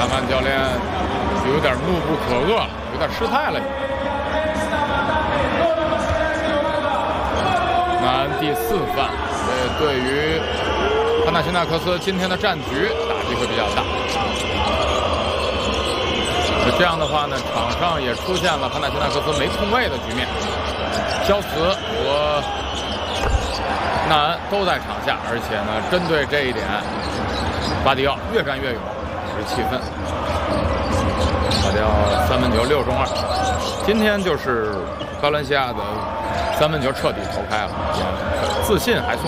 纳曼教练有点怒不可遏了，有点失态了。纳恩第4犯，对于潘纳辛纳克斯今天的战局打击会比较大。这样的话呢，场上也出现了潘纳辛纳克斯没空位的局面。肖茨和纳恩都在场下，而且呢，针对这一点，巴迪奥越战越勇，17分。巴迪奥3分球6中2。今天就是巴伦西亚的3分球彻底投开了，也自信还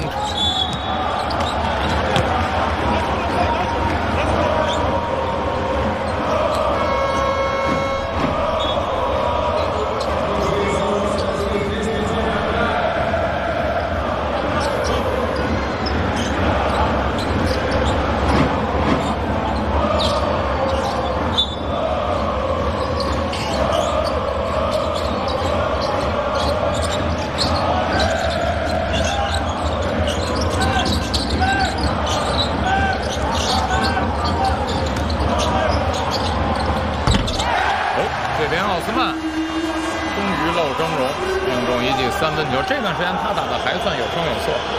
松弛。3分球，这段时间他打的还算有声有色。